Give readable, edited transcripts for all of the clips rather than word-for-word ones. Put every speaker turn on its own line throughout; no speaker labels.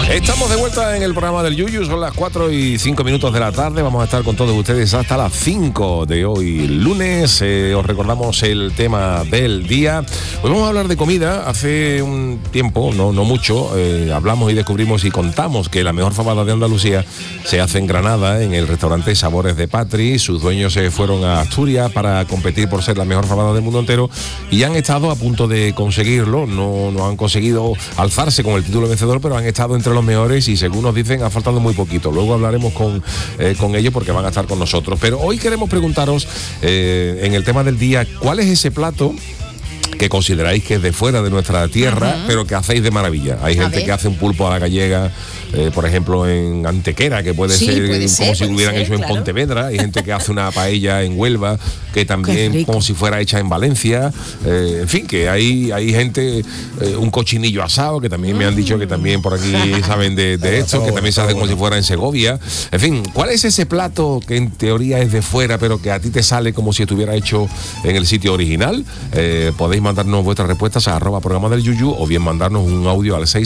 Estamos de vuelta en el programa del Yuyu, son las 4:05 de la tarde, vamos a estar con todos ustedes hasta las 5 de hoy lunes. Os recordamos el tema del día. Hoy vamos a hablar de comida. Hace un tiempo, no mucho, hablamos y descubrimos y contamos que la mejor fabada de Andalucía se hace en Granada, en el restaurante Sabores de Patri. Sus dueños se fueron a Asturias para competir por ser la mejor fabada del mundo entero y han estado a punto de conseguirlo. No han conseguido alzarse con el título vencedor, pero han estado entre los mejores y según nos dicen ha faltado muy poquito. Luego hablaremos con ellos porque van a estar con nosotros. Pero hoy queremos preguntaros en el tema del día, ¿cuál es ese plato que consideráis que es de fuera de nuestra tierra, pero que hacéis de maravilla? Hay gente que hace un pulpo a la gallega, por ejemplo, en Antequera, que puede ser como si lo hubieran hecho en Pontevedra. Hay gente que hace una paella en Huelva, que también como si fuera hecha en Valencia. En fin, que hay gente, un cochinillo asado, que también me han dicho que también por aquí saben de esto, que también se hace como si fuera en Segovia. En fin, ¿cuál es ese plato que en teoría es de fuera, pero que a ti te sale como si estuviera hecho en el sitio original? Podéis mandarnos vuestras respuestas a @programa del Yuyu o bien mandarnos un audio al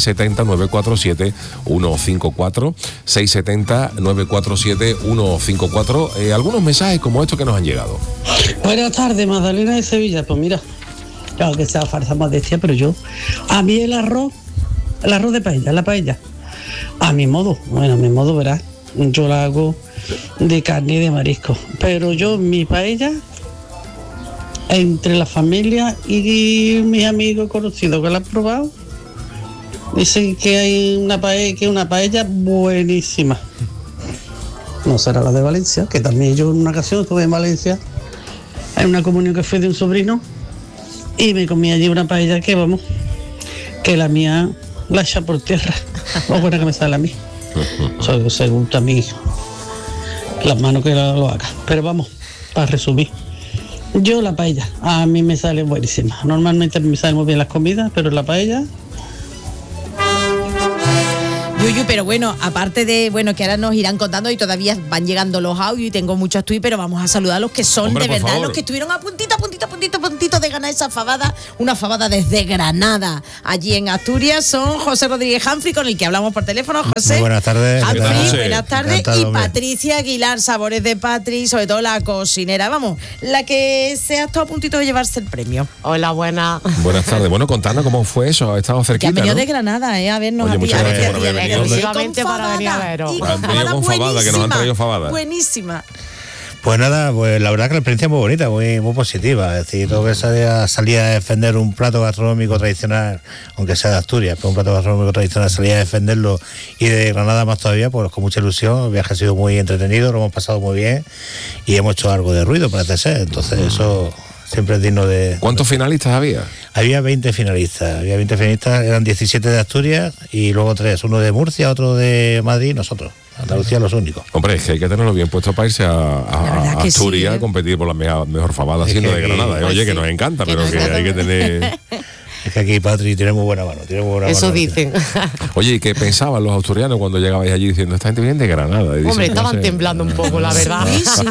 670-947-154, 670-947-154. Algunos mensajes como estos que nos han llegado.
Buenas tardes, Magdalena de Sevilla. Pues mira, claro que sea farsa modestia, pero a mí el arroz de paella, la paella, a mi modo, verás, yo la hago de carne y de marisco, pero mi paella, entre la familia y mis amigos conocidos que la han probado, dicen que hay una paella buenísima. No será la de Valencia, que también yo en una ocasión estuve en Valencia, en una comunión que fue de un sobrino, y me comí allí una paella que la mía la echa por tierra. Lo buena que me sale a mí. Según también las manos que lo haga. Pero vamos, para resumir. Yo la paella, a mí me sale buenísima. Normalmente me salen muy bien las comidas, pero la paella...
Yuyu, pero bueno, aparte de, que ahora nos irán contando y todavía van llegando los audios y tengo muchos tweets, pero vamos a saludar a los que son, hombre, de verdad, favor, los que estuvieron a puntito de ganar esa fabada, una fabada desde Granada, allí en Asturias. Son José Rodríguez Humphrey, con el que hablamos por teléfono. José.
Muy buenas tardes.
Humphrey, buenas tardes. Y Patricia Aguilar, Sabores de Patri, sobre todo la cocinera, la que se ha estado a puntito de llevarse el premio.
Hola, buenas
tardes. Bueno, contanos cómo fue eso, ha estado cerquita,
que ha venido,
¿no?
de Granada, a vernos.
Oye, muchas gracias
por haber venido. Exclusivamente para venir a veros.
Han venido con fabada, que nos han traído fabada.
Buenísima.
Pues nada, pues la verdad que la experiencia es muy bonita, muy positiva. Es decir, todo que salir a defender un plato gastronómico tradicional, aunque sea de Asturias, pero un plato gastronómico tradicional, salir a defenderlo, y de Granada más todavía, pues con mucha ilusión. El viaje ha sido muy entretenido, lo hemos pasado muy bien y hemos hecho algo de ruido, parece ser. Entonces eso siempre es digno de...
¿Cuántos finalistas había?
Había 20 finalistas, eran 17 de Asturias y luego 3, uno de Murcia, otro de Madrid y nosotros. Andalucía los únicos.
Hombre, es que hay que tenerlo bien puesto para irse a Asturias a competir por la mejor fabada, siendo de Granada. Oye, que nos encanta, pero que hay que tener...
Es que aquí Patri tiene muy buena mano.
Eso dicen.
Oye, ¿y qué pensaban los asturianos cuando llegabais allí diciendo, esta gente viene de Granada? Y
hombre, estaban temblando un poco, la verdad.
Sí.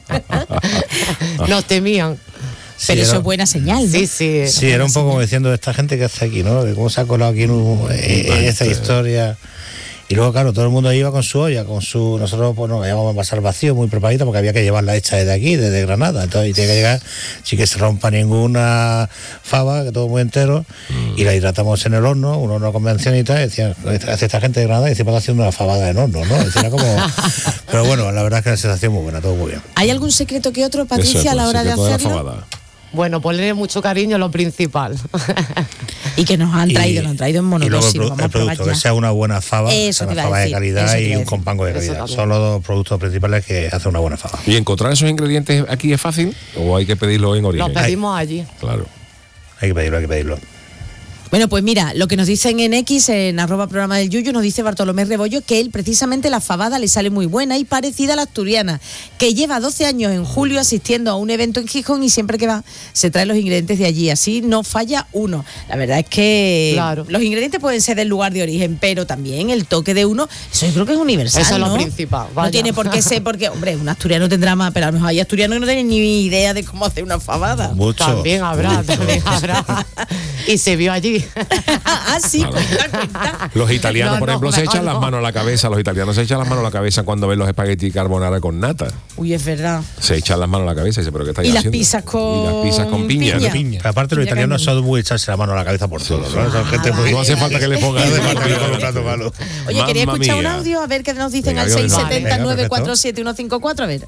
Nos temían.
Pero eso es buena señal, ¿no?
Sí, era un poco como diciendo, esta gente que hace aquí, ¿no? De cómo se ha colado aquí en esta historia. Y luego, claro, todo el mundo iba con su olla, nosotros pues nos íbamos a pasar vacío, muy preparadito, porque había que llevarla hecha desde aquí, desde Granada. Entonces, y tiene que llegar sin que se rompa ninguna fava, que todo muy entero, y la hidratamos en el horno, un horno convencional y tal, y decían, hace esta gente de Granada, y encima haciendo una fabada en horno, ¿no? Decía, como... Pero bueno, la verdad es que la sensación muy buena, todo muy bien.
¿Hay algún secreto que otro, Patricia, a la hora de hacerlo?
Bueno, ponerle mucho cariño, lo principal.
Y que nos han traído en monodosis.
Y luego el producto, que sea una buena fava, una fava de calidad y un compango de calidad. Son los dos productos principales que hacen una buena fava.
¿Y encontrar esos ingredientes aquí es fácil o hay que pedirlo en origen?
Los pedimos allí.
Claro.
Hay que pedirlo.
Bueno, pues mira, lo que nos dicen en X, en @programa del Yuyu, nos dice Bartolomé Rebollo que él precisamente la fabada le sale muy buena y parecida a la asturiana, que lleva 12 años en julio asistiendo a un evento en Gijón y siempre que va se trae los ingredientes de allí, así no falla uno. La verdad es que los ingredientes pueden ser del lugar de origen, pero también el toque de uno, eso yo creo que es universal,
eso
¿no?
Es lo principal. Vaya.
No tiene por qué ser, porque, hombre, un asturiano tendrá más, pero a lo mejor hay asturianos que no tienen ni idea de cómo hacer una fabada.
Mucho.
También habrá. Y se vio allí. sí.
Ah, sí,
Claro.
cuenta.
Los italianos,
No,
por
no,
ejemplo, se
mejor
echan las
no.
manos a la cabeza. Los italianos se echan las manos a la cabeza cuando ven los espagueti carbonara con nata.
Uy, es verdad.
Se echan las manos a la cabeza y dicen, ¿pero qué estáis
Y las
haciendo?
pizzas con
Y las pizzas con piña.
piña.
Pero aparte los
Ya
italianos
caen.
son muy echarse la mano a la cabeza por todo, ¿no? Son gente muy...
No hace falta que le pongan.
No hace falta que le pongan un plato malo.
Oye, quería
Mamma
escuchar un
mía.
audio, a ver qué nos dicen
Venga,
al
venga,
670-947-154, a ver.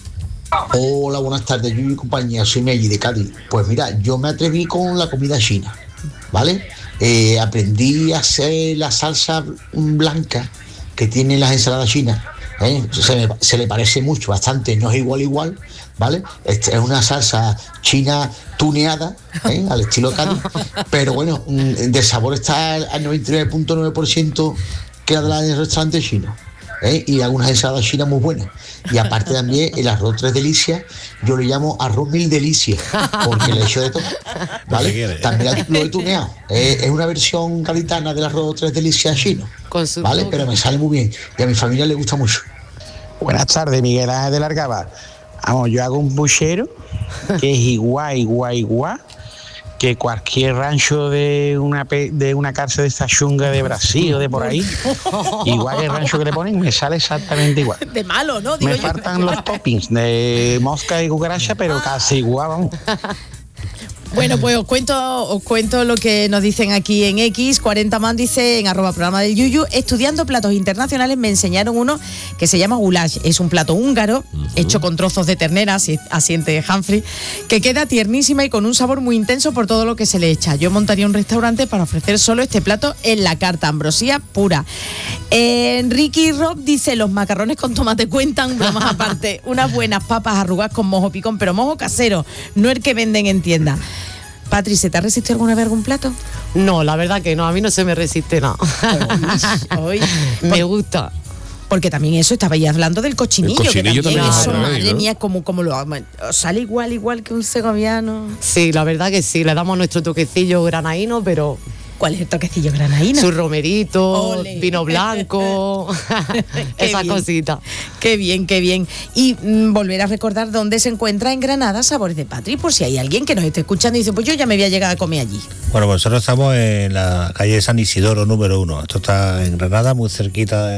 Hola, buenas tardes, Yuyu y compañía, soy Meji de Cádiz. Pues mira, yo me atreví con la comida china, ¿vale? Aprendí a hacer la salsa blanca que tienen las ensaladas chinas. Se le parece mucho, bastante, no es igual, ¿vale? Es una salsa china tuneada, al estilo Cádiz, pero bueno, de sabor está al 99.9% que la de la del restaurante chino. Y algunas ensaladas chinas muy buenas. Y aparte también el arroz tres delicias, yo le llamo arroz mil delicias, porque le echo de todo, ¿vale? También lo he tuneado. Es una versión gaditana del arroz tres delicias chino,
Con su
¿vale?
toque.
Pero me sale muy bien y a mi familia le gusta mucho.
Buenas tardes, Miguel Ángel de Largaba. Vamos, yo hago un puchero que es igual que cualquier rancho de una cárcel de esta chunga de Brasil o de por ahí. Igual que el rancho que le ponen, me sale exactamente igual.
De malo, ¿no? Digo
Me
yo.
faltan los toppings de mosca y cucaracha, pero casi igual, vamos.
Bueno, pues os cuento lo que nos dicen aquí en X. 40 man dice en @programa del Yuyu, estudiando platos internacionales me enseñaron uno que se llama goulash. Es un plato húngaro hecho con trozos de ternera, asiente Humphrey, que queda tiernísima y con un sabor muy intenso por todo lo que se le echa. Yo montaría un restaurante para ofrecer solo este plato en la carta, ambrosía pura. Ricky Rob dice, los macarrones con tomate cuentan, bromas aparte, unas buenas papas arrugadas con mojo picón, pero mojo casero, no el que venden en tienda. Patri, ¿se te ha resistido alguna vez algún plato?
No, la verdad que no, a mí no se me resiste nada.
Hoy,
Me gusta.
porque también eso, estabais hablando del cochinillo.
El cochinillo
que también
también es
eso,
otra vez,
madre
¿no?
mía, como lo sale igual que un segoviano.
Sí, la verdad que sí, le damos nuestro toquecillo granaíno, pero
¿Cuál es el toquecillo granaína?
su romerito,
Ole.
vino blanco,
Qué
esas
bien.
cositas.
Qué bien, qué bien. Y volver a recordar dónde se encuentra en Granada Sabores de Patri, por si hay alguien que nos esté escuchando y dice, pues yo ya me voy a llegar a comer allí.
Bueno, pues nosotros estamos en la calle San Isidoro número 1. Esto está en Granada, muy cerquita